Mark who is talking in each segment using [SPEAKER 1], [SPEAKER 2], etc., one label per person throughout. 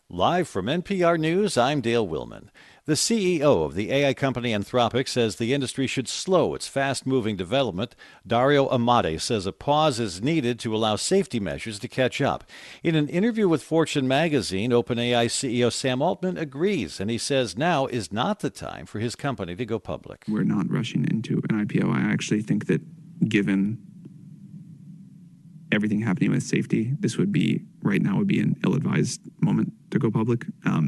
[SPEAKER 1] Live from NPR News, I'm Dale Willman. The CEO of the AI company Anthropic says the industry should slow its fast-moving development. Dario Amati says a pause is needed to allow safety measures to catch up. In an interview with Fortune magazine, OpenAI CEO Sam Altman agrees, and he says now is not the time for his company to go public.
[SPEAKER 2] We're not rushing into an IPO. I actually think that given everything happening with safety, this would be an ill-advised moment to go public.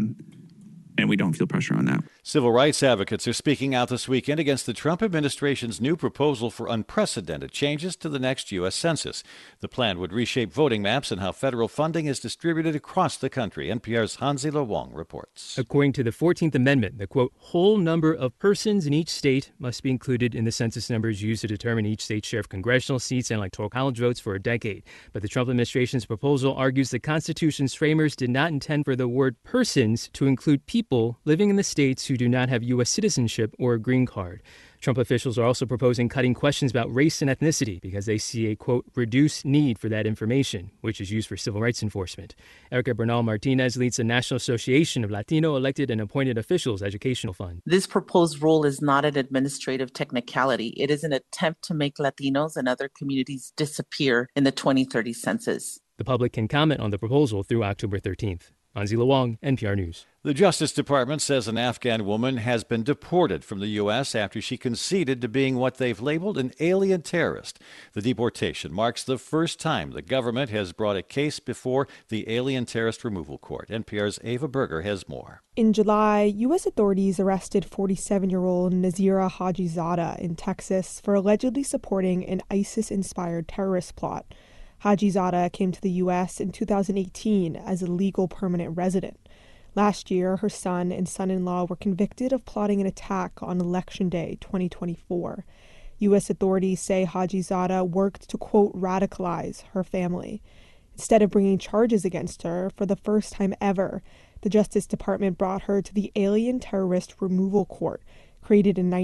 [SPEAKER 2] And we don't feel pressure on that.
[SPEAKER 1] Civil rights advocates are speaking out this weekend against the Trump administration's new proposal for unprecedented changes to the next U.S. Census. The plan would reshape voting maps and how federal funding is distributed across the country. NPR's Hansi Lo Wang reports.
[SPEAKER 3] According to the 14th Amendment, the, quote, whole number of persons in each state must be included in the census numbers used to determine each state's share of congressional seats and electoral college votes for a decade. But the Trump administration's proposal argues the Constitution's framers did not intend for the word persons to include people living in the states who do not have U.S. citizenship or a green card. Trump officials are also proposing cutting questions about race and ethnicity because they see a, quote, reduced need for that information, which is used for civil rights enforcement. Erica Bernal Martinez leads the National Association of Latino Elected and Appointed Officials Educational Fund.
[SPEAKER 4] This proposed rule is not an administrative technicality. It is an attempt to make Latinos and other communities disappear in the 2030 census.
[SPEAKER 3] The public can comment on the proposal through October 13th. Hansi Lo Wang, NPR News.
[SPEAKER 1] The Justice Department says an Afghan woman has been deported from the U.S. after she conceded to being what they've labeled an alien terrorist. The deportation marks the first time the government has brought a case before the Alien Terrorist Removal Court. NPR's Ava Berger has more.
[SPEAKER 5] In July, U.S. authorities arrested 47-year-old Nazira Hajizada in Texas for allegedly supporting an ISIS-inspired terrorist plot. Hajizada came to the U.S. in 2018 as a legal permanent resident. Last year, her son and son-in-law were convicted of plotting an attack on Election Day 2024. U.S. authorities say Hajizada worked to, quote, radicalize her family. Instead of bringing charges against her, for the first time ever, the Justice Department brought her to the Alien Terrorist Removal Court, created in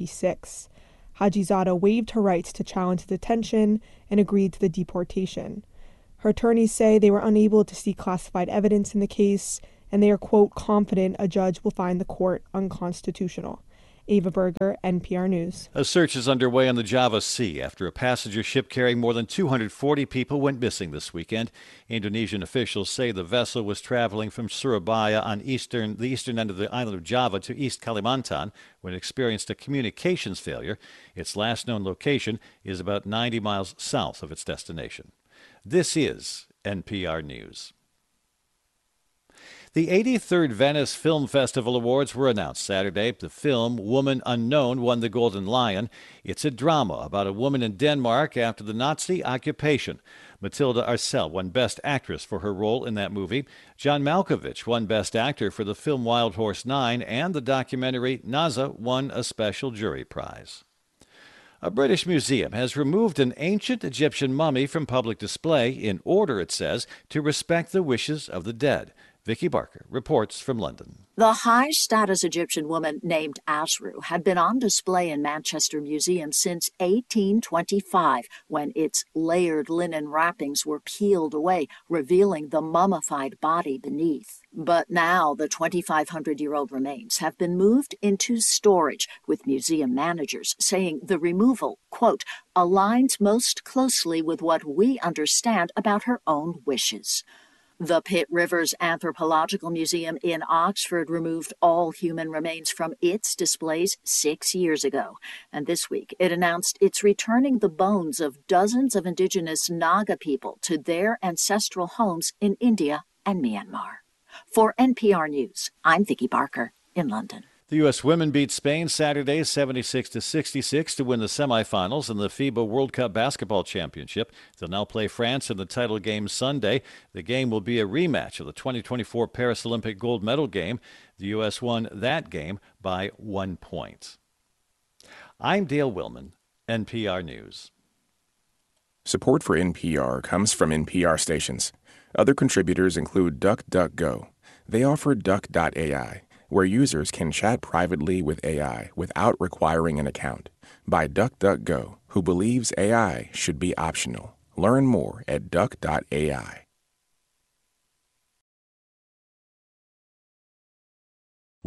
[SPEAKER 5] 1996. Hajizada waived her rights to challenge the detention and agreed to the deportation. Her attorneys say they were unable to see classified evidence in the case, and they are, quote, confident a judge will find the court unconstitutional. Ava Berger, NPR News.
[SPEAKER 1] A search is underway on the Java Sea after a passenger ship carrying more than 240 people went missing this weekend. Indonesian officials say the vessel was traveling from Surabaya on the eastern end of the island of Java to East Kalimantan when it experienced a communications failure. Its last known location is about 90 miles south of its destination. This is NPR News. The 83rd Venice Film Festival Awards were announced Saturday. The film Woman Unknown won the Golden Lion. It's a drama about a woman in Denmark after the Nazi occupation. Matilda Arcel won Best Actress for her role in that movie. John Malkovich won Best Actor for the film Wild Horse 9, and the documentary Naza won a special jury prize. A British museum has removed an ancient Egyptian mummy from public display in order, it says, to respect the wishes of the dead. Vicky Barker reports from London.
[SPEAKER 6] The high-status Egyptian woman named Asru had been on display in Manchester Museum since 1825, when its layered linen wrappings were peeled away, revealing the mummified body beneath. But now the 2,500-year-old remains have been moved into storage, with museum managers saying the removal, quote, aligns most closely with what we understand about her own wishes. The Pitt Rivers Anthropological Museum in Oxford removed all human remains from its displays 6 years ago. And this week, it announced it's returning the bones of dozens of indigenous Naga people to their ancestral homes in India and Myanmar. For NPR News, I'm Vicky Barker in London.
[SPEAKER 1] The U.S. women beat Spain Saturday 76-66 to win the semifinals in the FIBA World Cup Basketball Championship. They'll now play France in the title game Sunday. The game will be a rematch of the 2024 Paris Olympic gold medal game. The U.S. won that game by 1 point. I'm Dale Willman, NPR News.
[SPEAKER 7] Support for NPR comes from NPR stations. Other contributors include DuckDuckGo. They offer Duck.ai, where users can chat privately with AI without requiring an account, by DuckDuckGo, who believes AI should be optional. Learn more at Duck.ai.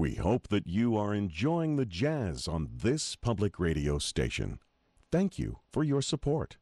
[SPEAKER 8] We hope that you are enjoying the jazz on this public radio station. Thank you for your support.